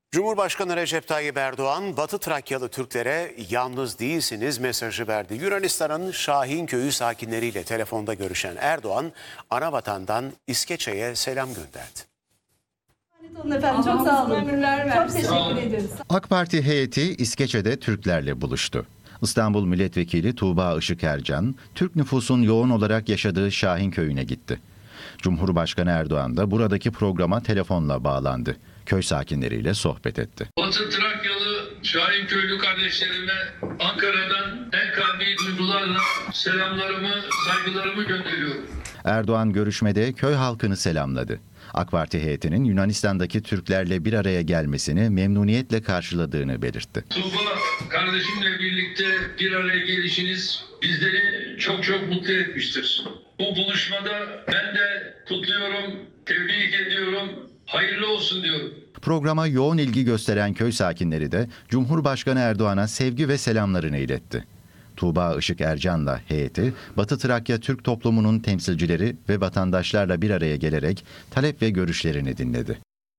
Cumhurbaşkanı Recep Tayyip Erdoğan, Batı Trakyalı Türklere yalnız değilsiniz mesajı verdi. Yunanistan'ın Şahinköy'ü sakinleriyle telefonda görüşen Erdoğan, anavatandan İskeçe'ye selam gönderdi. Efendim, çok sağ olun. Çok teşekkür ediyoruz. AK Parti heyeti İskeçe'de Türklerle buluştu. İstanbul Milletvekili Tuğba Işıkercan, Türk nüfusun yoğun olarak yaşadığı Şahinköy'üne gitti. Cumhurbaşkanı Erdoğan da buradaki programa telefonla bağlandı. Köy sakinleriyle sohbet etti. Batı Trakyalı Şahinköylü kardeşlerime Ankara'dan en kalbi duygularla selamlarımı, saygılarımı gönderiyorum. Erdoğan görüşmede köy halkını selamladı. AK Parti heyetinin Yunanistan'daki Türklerle bir araya gelmesini memnuniyetle karşıladığını belirtti. Tuğba kardeşimle birlikte bir araya gelişiniz bizleri çok mutlu etmiştir. Bu buluşmada ben de kutluyorum, tebrik ediyorum, hayırlı olsun diyorum. Programa yoğun ilgi gösteren köy sakinleri de Cumhurbaşkanı Erdoğan'a sevgi ve selamlarını iletti. Tuğba Işıkercan'la heyeti, Batı Trakya Türk toplumunun temsilcileri ve vatandaşlarla bir araya gelerek talep ve görüşlerini dinledi.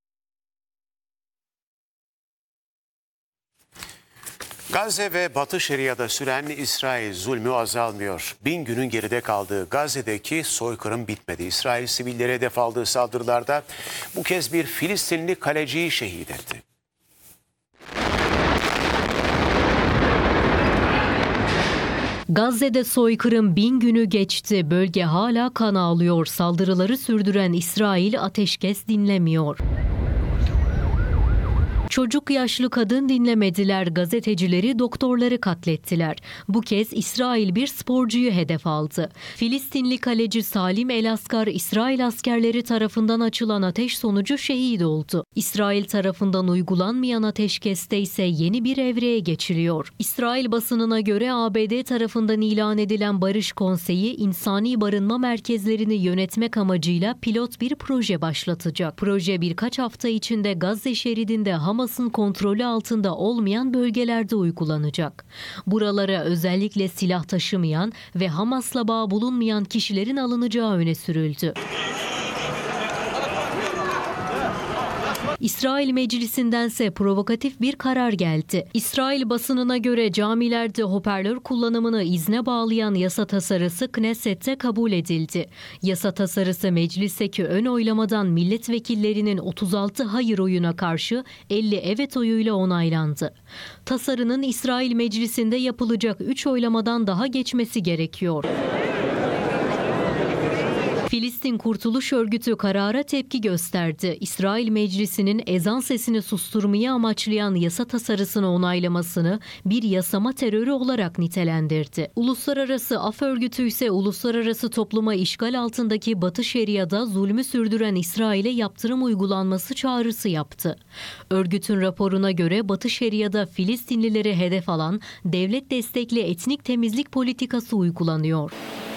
Gazze ve Batı Şeria'da süren İsrail zulmü azalmıyor. 1000 günün geride kaldığı Gazze'deki soykırım bitmedi. İsrail sivillere hedef aldığı saldırılarda bu kez bir Filistinli kaleciyi şehit etti. Gazze'de soykırım 1000 günü geçti. Bölge hala kan ağlıyor. Saldırıları sürdüren İsrail ateşkes dinlemiyor. Çocuk, yaşlı, kadın dinlemediler. Gazetecileri, doktorları katlettiler. Bu kez İsrail bir sporcuyu hedef aldı. Filistinli kaleci Salim El-Askar, İsrail askerleri tarafından açılan ateş sonucu şehit oldu. İsrail tarafından uygulanmayan ateşkeste ise yeni bir evreye geçiliyor. İsrail basınına göre ABD tarafından ilan edilen Barış Konseyi, insani barınma merkezlerini yönetmek amacıyla pilot bir proje başlatacak. Proje birkaç hafta içinde Gazze şeridinde Hamas'ın kontrolü altında olmayan bölgelerde uygulanacak. Buralara özellikle silah taşımayan ve Hamas'la bağ bulunmayan kişilerin alınacağı öne sürüldü. İsrail Meclisi'ndense provokatif bir karar geldi. İsrail basınına göre camilerde hoparlör kullanımını izne bağlayan yasa tasarısı Knesset'te kabul edildi. Yasa tasarısı meclisteki ön oylamadan milletvekillerinin 36 hayır oyuna karşı 50 evet oyuyla onaylandı. Tasarının İsrail Meclisi'nde yapılacak 3 oylamadan daha geçmesi gerekiyor. Filistin Kurtuluş Örgütü karara tepki gösterdi. İsrail Meclisi'nin ezan sesini susturmayı amaçlayan yasa tasarısını onaylamasını bir yasama terörü olarak nitelendirdi. Uluslararası Af Örgütü ise uluslararası topluma işgal altındaki Batı Şeria'da zulmü sürdüren İsrail'e yaptırım uygulanması çağrısı yaptı. Örgütün raporuna göre Batı Şeria'da Filistinlileri hedef alan devlet destekli etnik temizlik politikası uygulanıyor.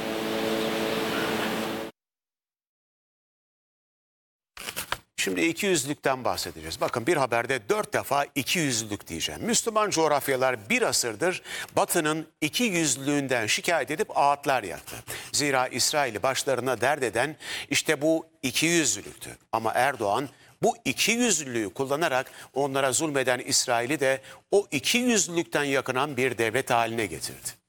Şimdi ikiyüzlülükten bahsedeceğiz. Bakın bir haberde 4 defa ikiyüzlülük diyeceğim. Müslüman coğrafyalar bir asırdır Batı'nın ikiyüzlülüğünden şikayet edip ağıtlar yaktı. Zira İsrail'i başlarına dert eden işte bu ikiyüzlülüktü. Ama Erdoğan bu ikiyüzlülüğü kullanarak onlara zulmeden İsrail'i de o ikiyüzlülükten yakınan bir devlet haline getirdi.